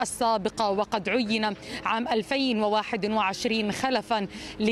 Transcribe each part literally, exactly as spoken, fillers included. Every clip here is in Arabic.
السابقة، وقد عين عام ألفين وواحد وعشرين خلفا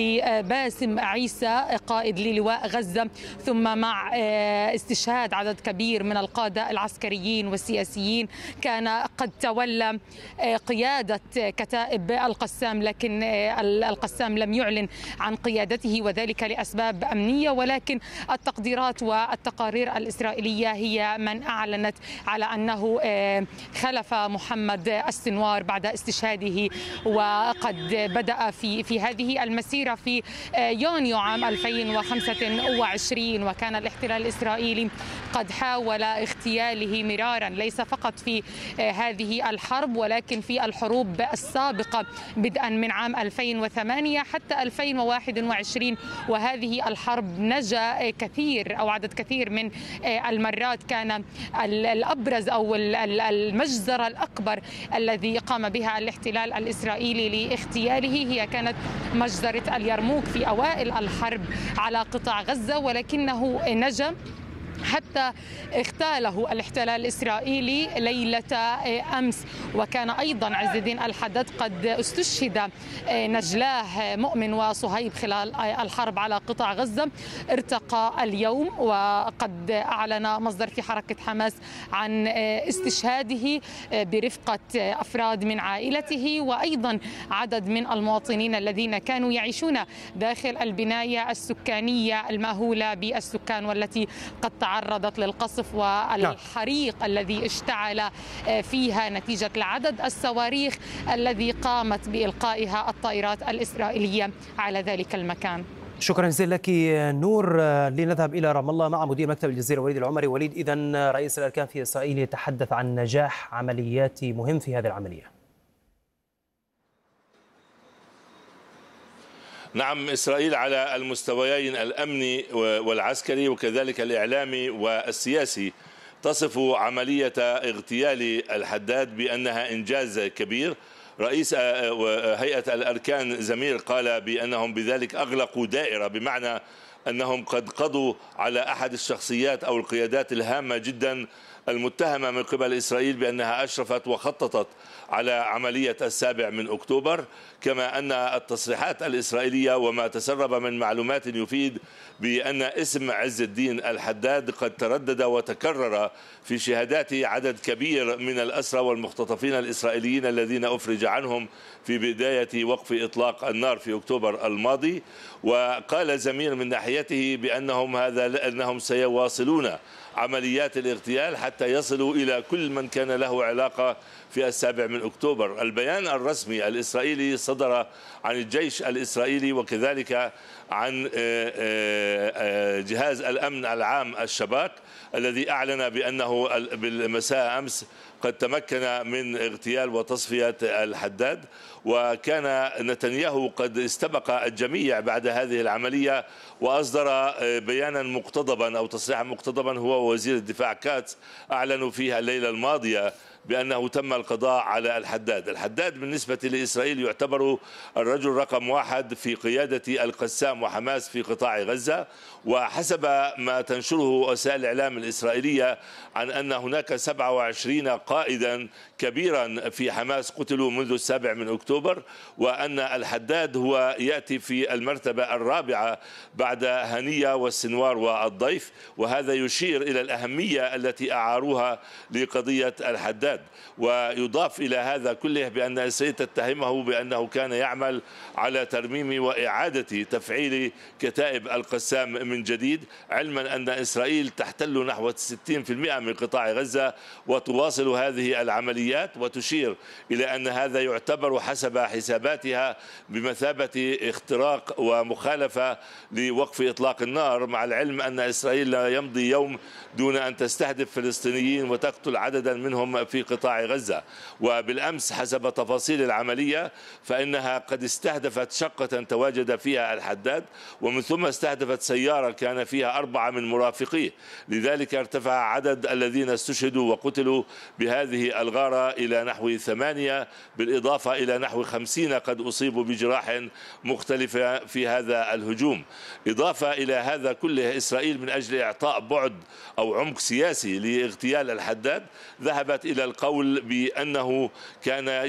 لباسم عيسى قائد للواء غزة، ثم مع استشهاد عدد كبير من القادة العسكريين والسياسيين كان قد تولى قيادة كتائب القسام، لكن القسام لم يعلن عن قيادته وذلك لأسباب أمنية، ولكن التقديرات والتقارير الإسرائيلية هي من أعلنت على أنه خلف محمد السنوار بعد استشهاده، وقد بدأ في في هذه المسيرة في يونيو عام ألفين وخمسة وعشرين، وكان الاحتلال الإسرائيلي قد حاول اغتياله مرارا، ليس فقط في هذه الحرب ولكن في الحروب السابقة بدءا من عام ألفين وثمانية حتى ألفين وواحد وعشرين. وهذه الحرب نجا كثير أو عدد كثير من المرات. كان الأبرز أو المجزرة الأكبر الذي قام بها الاحتلال الإسرائيلي لاغتياله هي كانت مجزرة اليرموك في أوائل الحرب على قطاع غزة، ولكنه نجا حتى اغتاله الاحتلال الإسرائيلي ليلة أمس. وكان أيضا عز الدين الحداد قد استشهد نجلاه مؤمن وصهيب خلال الحرب على قطاع غزة. ارتقى اليوم وقد أعلن مصدر في حركة حماس عن استشهاده برفقة أفراد من عائلته وأيضا عدد من المواطنين الذين كانوا يعيشون داخل البناية السكانية المأهولة بالسكان والتي قد تعرضت للقصف والحريق الذي اشتعل فيها نتيجة لعدد الصواريخ الذي قامت بإلقائها الطائرات الإسرائيلية على ذلك المكان. شكرا جزيلا لك نور. لنذهب إلى رام الله مع مدير مكتب الجزيرة وليد العمري. وليد، إذن رئيس الأركان في إسرائيل يتحدث عن نجاح عمليات مهم في هذه العملية. نعم، إسرائيل على المستويين الأمني والعسكري وكذلك الإعلامي والسياسي تصف عملية اغتيال الحداد بأنها إنجاز كبير. رئيس هيئة الأركان زمير قال بأنهم بذلك أغلقوا دائرة، بمعنى أنهم قد قضوا على أحد الشخصيات أو القيادات الهامة جدا المتهمة من قبل إسرائيل بأنها أشرفت وخططت على عملية السابع من أكتوبر. كما أن التصريحات الإسرائيلية وما تسرب من معلومات يفيد بأن اسم عز الدين الحداد قد تردد وتكرر في شهادات عدد كبير من الأسرى والمختطفين الإسرائيليين الذين أفرج عنهم في بداية وقف إطلاق النار في أكتوبر الماضي. وقال زمير من ناحيته بأنهم هذا أنهم سيواصلون عمليات الاغتيال حتى يصلوا إلى كل من كان له علاقة في السابع من أكتوبر. البيان الرسمي الإسرائيلي صدر عن الجيش الإسرائيلي وكذلك عن جهاز الأمن العام الشباك، الذي أعلن بأنه بالمساء أمس قد تمكن من اغتيال وتصفية الحداد. وكان نتنياهو قد استبق الجميع بعد هذه العملية وأصدر بيانا مقتضبا أو تصريحا مقتضبا هو وزير الدفاع كاتس، أعلنوا فيها الليلة الماضية بأنه تم القضاء على الحداد. الحداد بالنسبة لإسرائيل يعتبر الرجل رقم واحد في قيادة القسام وحماس في قطاع غزة، وحسب ما تنشره وسائل الإعلام الإسرائيلية عن أن هناك سبعة وعشرين قائدا كبيرا في حماس قتلوا منذ السابع من أكتوبر، وأن الحداد هو يأتي في المرتبة الرابعة بعد هنية والسنوار والضيف، وهذا يشير إلى الأهمية التي أعاروها لقضية الحداد. ويضاف إلى هذا كله بأن إسرائيل تتهمه بأنه كان يعمل على ترميم وإعادة تفعيل كتائب القسام من جديد، علما أن إسرائيل تحتل نحو ستين بالمئة من قطاع غزة وتواصل هذه العمليات، وتشير إلى أن هذا يعتبر حسب حساباتها بمثابة اختراق ومخالفة لوقف إطلاق النار، مع العلم أن إسرائيل لا يمضي يوم دون أن تستهدف فلسطينيين وتقتل عددا منهم في قطاع غزة. وبالأمس حسب تفاصيل العملية فإنها قد استهدفت شقة تواجد فيها الحداد، ومن ثم استهدفت سيارة كان فيها أربعة من مرافقيه، لذلك ارتفع عدد الذين استشهدوا وقتلوا بهذه الغارة إلى نحو ثمانية، بالإضافة إلى نحو خمسين قد أصيبوا بجراح مختلفة في هذا الهجوم. إضافة إلى هذا كله، إسرائيل من أجل إعطاء بعد أو عمق سياسي لاغتيال الحداد ذهبت إلى القول بأنه كان